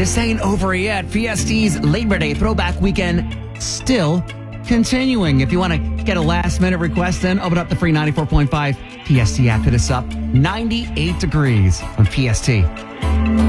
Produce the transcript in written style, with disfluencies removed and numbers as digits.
This ain't over yet. PST's Labor Day throwback weekend still continuing. If you want to get a last minute request in, open up the free 94.5 PST app. Hit us up. 98 degrees on PST.